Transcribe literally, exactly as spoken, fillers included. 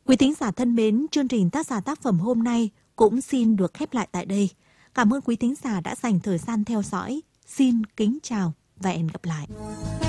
Quý thính giả thân mến, chương trình tác giả tác phẩm hôm nay cũng xin được khép lại tại đây. Cảm ơn quý thính giả đã dành thời gian theo dõi. Xin kính chào và hẹn gặp lại.